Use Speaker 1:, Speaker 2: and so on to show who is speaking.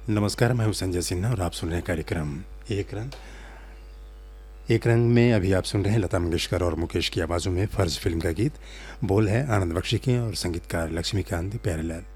Speaker 1: नमस्कार, मैं हूँ संजय सिन्हा और आप सुन रहे हैं कार्यक्रम एक रंग। एक रंग में अभी आप सुन रहे हैं लता मंगेशकर और मुकेश की आवाज़ों में फ़र्ज फिल्म का गीत। बोल है आनंद बख्शी के और संगीतकार लक्ष्मीकांत प्यारेलाल।